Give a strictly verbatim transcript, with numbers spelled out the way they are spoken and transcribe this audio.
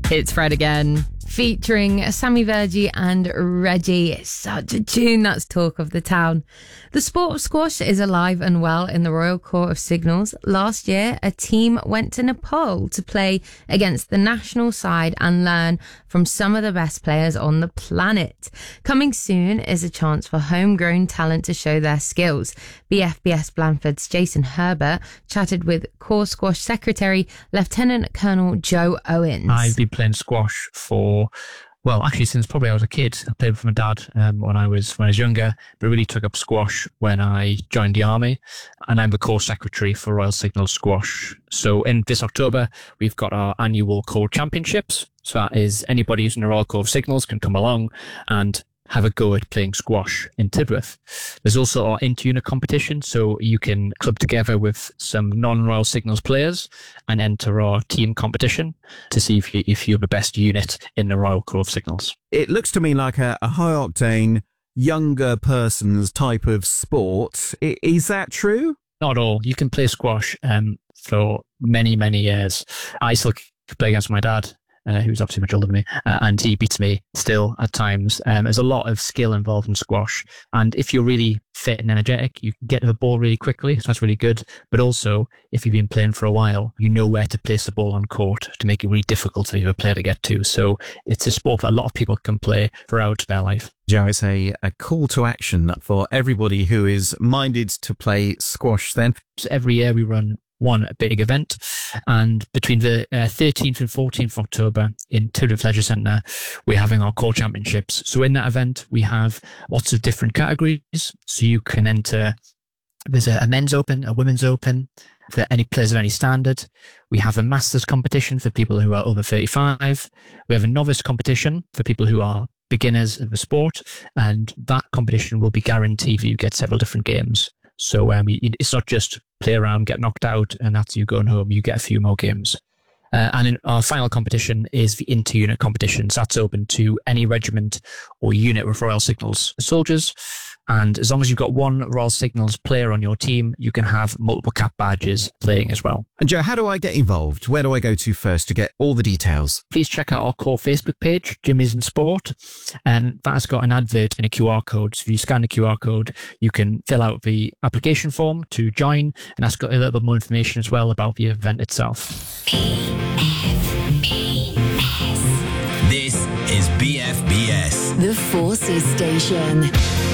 It's Fred again, featuring Sammy Verji and Reggie. It's such a tune that's talk of the town. The sport of squash is alive and well in the Royal Court of Signals. Last year, a team went to Nepal to play against the national side and learn from some of the best players on the planet. Coming soon is a chance for homegrown talent to show their skills. B F B S Blandford's Jason Herbert chatted with Core Squash Secretary Lieutenant Colonel Joe Owens. I've been playing squash for, well, actually since probably I was a kid. I played with my dad um, when I was when I was younger, but really took up squash when I joined the army. And I'm the Corps Secretary for Royal Signals Squash. So in this October, we've got our annual Corps Championships. So that is anybody who's in the Royal Corps of Signals can come along and have a go at playing squash in Tidworth. There's also our inter-unit competition, so you can club together with some non-Royal Signals players and enter our team competition to see if, you, if you're the best unit in the Royal Corps of Signals. It looks to me like a, a high-octane, younger person's type of sport. I, is that true? Not all. You can play squash um, for many, many years. I still play against my dad. Uh, who's obviously much older than me, uh, and he beats me still at times. Um, there's a lot of skill involved in squash, and if you're really fit and energetic, you can get to the ball really quickly, so that's really good. But also, if you've been playing for a while, you know where to place the ball on court to make it really difficult for a player to get to. So it's a sport that a lot of people can play throughout their life. Joe, it's a, a call to action for everybody who is minded to play squash then. So every year we run one big event, and between the uh, thirteenth and fourteenth of October in Tidworth Leisure Centre, we're having our Corps Championships. So in that event, we have lots of different categories. So you can enter, there's a, a men's open, a women's open, for any players of any standard. We have a masters competition for people who are over thirty-five. We have a novice competition for people who are beginners of the sport, and that competition will be guaranteed for you to get several different games. So um, it's not just play around, get knocked out, and that's you going home. You get a few more games. Uh, and in our final competition is the inter-unit competition. So that's open to any regiment or unit with Royal Signals soldiers. And as long as you've got one Royal Signals player on your team, you can have multiple cap badges playing as well. And Joe, how do I get involved? Where do I go to first to get all the details? Please check out our Corps Facebook page, Jimmy's in Sport. And that has got an advert and a Q R code. So if you scan the Q R code, you can fill out the application form to join. And that's got a little bit more information as well about the event itself. B F B S. This is B F B S. The Forces Station.